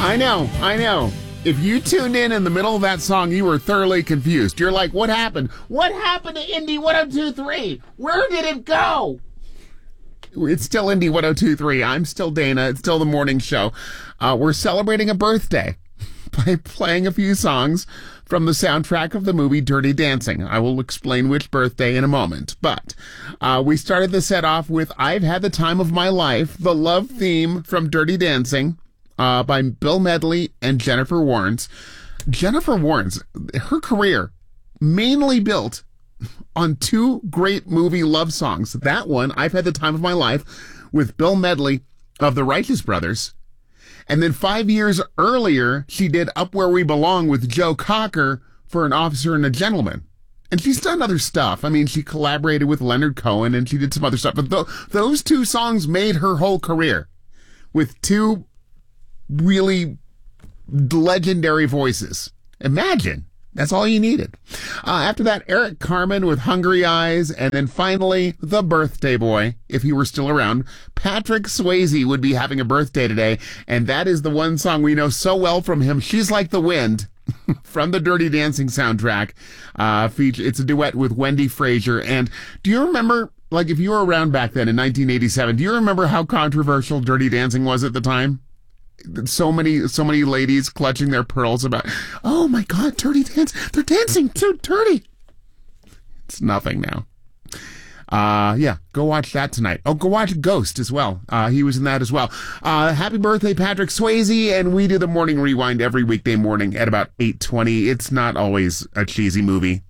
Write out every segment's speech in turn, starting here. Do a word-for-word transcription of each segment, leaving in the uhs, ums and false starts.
I know, I know. If you tuned in in the middle of that song, you were thoroughly confused. You're like, what happened? What happened to Indie one oh two three? Where did it go? It's still Indie one oh two three. I'm still Dana. It's still the morning show. Uh, we're celebrating a birthday by playing a few songs from the soundtrack of the movie Dirty Dancing. I will explain which birthday in a moment. But uh, we started the set off with I've Had the Time of My Life, the love theme from Dirty Dancing. Uh, by Bill Medley and Jennifer Warnes. Jennifer Warnes, her career mainly built on two great movie love songs. That one, I've Had the Time of My Life, with Bill Medley of the Righteous Brothers. And then five years earlier, she did Up Where We Belong with Joe Cocker for An Officer and a Gentleman. And she's done other stuff. I mean, she collaborated with Leonard Cohen and she did some other stuff. But th- those two songs made her whole career with two really legendary voices. Imagine. That's all you needed. Uh, after that, Eric Carmen with Hungry Eyes. And then finally, the birthday boy, if he were still around. Patrick Swayze would be having a birthday today. And that is the one song we know so well from him. She's Like the Wind from the Dirty Dancing soundtrack. Uh, feature, it's a duet with Wendy Frazier. And do you remember, like if you were around back then in nineteen eighty-seven, do you remember how controversial Dirty Dancing was at the time? So many, so many ladies clutching their pearls about, oh my God, Dirty Dance. They're dancing too dirty. It's nothing now. Uh, yeah, go watch that tonight. Oh, go watch Ghost as well. Uh, he was in that as well. Uh, happy birthday, Patrick Swayze. And we do the morning rewind every weekday morning at about eight twenty. It's not always a cheesy movie.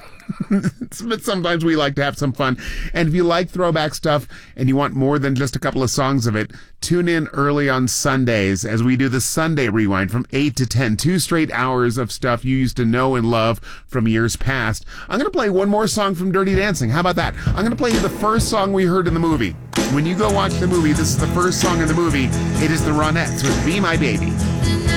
But sometimes we like to have some fun. And if you like throwback stuff and you want more than just a couple of songs of it, tune in early on Sundays as we do the Sunday Rewind from eight to ten. Two straight hours of stuff you used to know and love from years past. I'm going to play one more song from Dirty Dancing. How about that? I'm going to play you the first song we heard in the movie. When you go watch the movie, this is the first song in the movie. It is the Ronettes with Be My Baby.